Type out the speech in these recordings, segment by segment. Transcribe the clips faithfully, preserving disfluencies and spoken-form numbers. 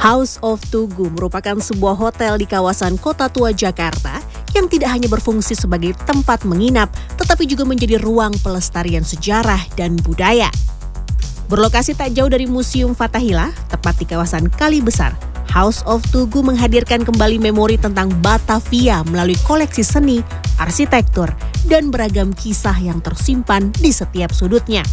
House of Tugu merupakan sebuah hotel di kawasan Kota Tua Jakarta yang tidak hanya berfungsi sebagai tempat menginap, tetapi juga menjadi ruang pelestarian sejarah dan budaya. Berlokasi tak jauh dari Museum Fathahillah, tepat di kawasan Kali Besar, House of Tugu menghadirkan kembali memori tentang Batavia melalui koleksi seni, arsitektur, dan beragam kisah yang tersimpan di setiap sudutnya.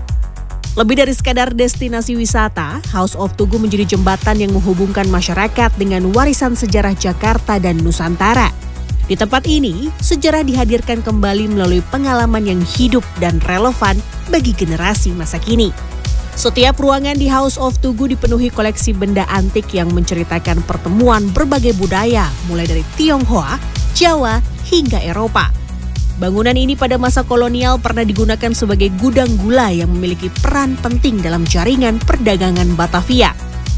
Lebih dari sekadar destinasi wisata, House of Tugu menjadi jembatan yang menghubungkan masyarakat dengan warisan sejarah Jakarta dan Nusantara. Di tempat ini, sejarah dihadirkan kembali melalui pengalaman yang hidup dan relevan bagi generasi masa kini. Setiap ruangan di House of Tugu dipenuhi koleksi benda antik yang menceritakan pertemuan berbagai budaya, mulai dari Tionghoa, Jawa, hingga Eropa. Bangunan ini pada masa kolonial pernah digunakan sebagai gudang gula yang memiliki peran penting dalam jaringan perdagangan Batavia.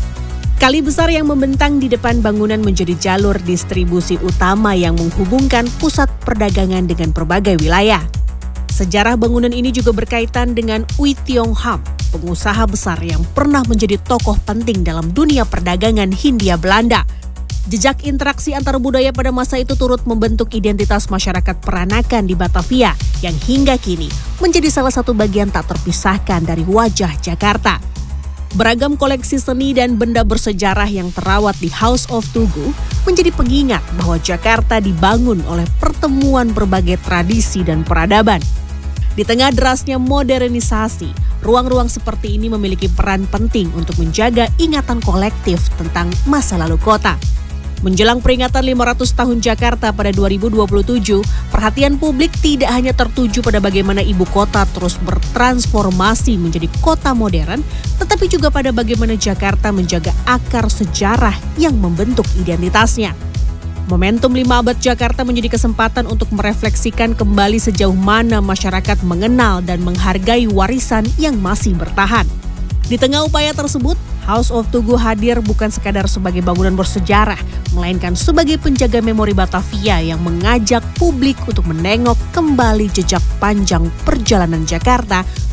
Kali besar yang membentang di depan bangunan menjadi jalur distribusi utama yang menghubungkan pusat perdagangan dengan berbagai wilayah. Sejarah bangunan ini juga berkaitan dengan Oei Tiong Ham, pengusaha besar yang pernah menjadi tokoh penting dalam dunia perdagangan Hindia Belanda. Jejak interaksi antar budaya pada masa itu turut membentuk identitas masyarakat Peranakan di Batavia yang hingga kini menjadi salah satu bagian tak terpisahkan dari wajah Jakarta. Beragam koleksi seni dan benda bersejarah yang terawat di House of Tugu menjadi pengingat bahwa Jakarta dibangun oleh pertemuan berbagai tradisi dan peradaban. Di tengah derasnya modernisasi, ruang-ruang seperti ini memiliki peran penting untuk menjaga ingatan kolektif tentang masa lalu kota. Menjelang peringatan lima ratus tahun Jakarta pada dua ribu dua puluh tujuh, perhatian publik tidak hanya tertuju pada bagaimana ibu kota terus bertransformasi menjadi kota modern, tetapi juga pada bagaimana Jakarta menjaga akar sejarah yang membentuk identitasnya. Momentum lima abad Jakarta menjadi kesempatan untuk merefleksikan kembali sejauh mana masyarakat mengenal dan menghargai warisan yang masih bertahan. Di tengah upaya tersebut, House of Tugu hadir bukan sekadar sebagai bangunan bersejarah, melainkan sebagai penjaga memori Batavia yang mengajak publik untuk menengok kembali jejak panjang perjalanan Jakarta